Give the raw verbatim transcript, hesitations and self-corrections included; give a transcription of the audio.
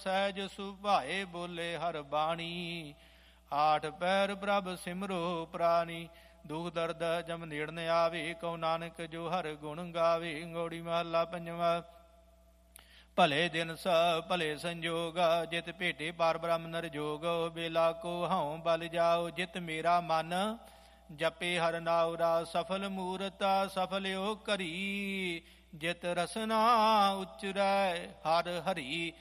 ਸਹਿਜ ਸੁਭਾਏ ਬੋਲੇ ਹਰ ਬਾਣੀ। ਆਠ ਪੈਰ ਪ੍ਰਭ ਸਿਮਰੋ ਪ੍ਰਾਨੀ। ਦੁਖ ਦਰਦ ਜਮ ਨੇੜ ਨ ਆਵੇ, ਕਉ ਨਾਨਕ ਜੋ ਹਰ ਗੁਣ ਗਾਵੇ। ਗੌੜੀ ਮਹੱਲਾ ਪੰਜਵਾ। ਭਲੇ ਦਿਨ ਸਭ ਭਲੇ ਸੰਜੋਗ, ਜਿਤ ਭੇਟੇ ਪਾਰ ਬ੍ਰਹਮ ਨਰ ਜੋਗ। ਬੇਲਾ ਕੋ ਹਉ ਬਲ ਜਾਓ, ਜਿਤ ਮੇਰਾ ਮਨ ਜਪੇ ਹਰ ਨਾਉ ਰਾ। ਸਫਲ ਮੂਰਤਾ ਸਫਲਿਓ ਕਰੀ, ਜਿਤ ਰਸਨਾ ਉਚਰੈ ਹਰ ਹਰੀ।